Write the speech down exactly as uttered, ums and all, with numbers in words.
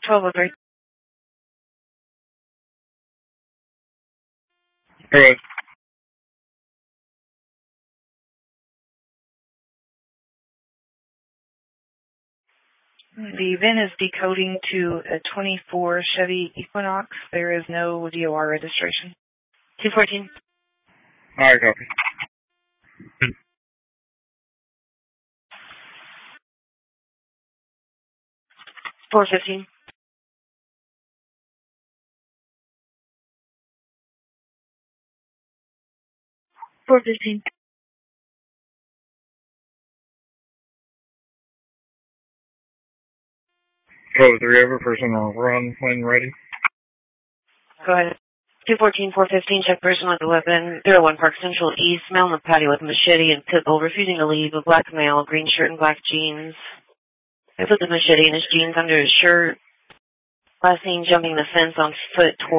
twelve oh three. Alright. The V I N is decoding to a twenty-four Chevy Equinox. There is no D O R registration. two fourteen. Alright, copy. four fifteen. four fifteen. Code three over, person on run when ready. Go ahead. two fourteen, four fifteen, check person with the weapon. zero one Park Central East, male on the patio with a machete and pit bull, refusing to leave. A black male, green shirt and black jeans. They put the machete in his jeans under his shirt. Last seen jumping the fence on foot toward